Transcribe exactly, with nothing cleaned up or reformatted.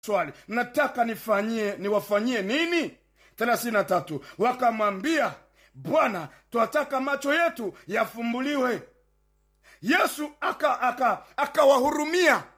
swali, nataka nifanyie niwafanyie nini? thelathini na tatu, wakamwambia, Bwana, twataka macho yetu yafumbuliwe. Yesu akawahurumia aka, aka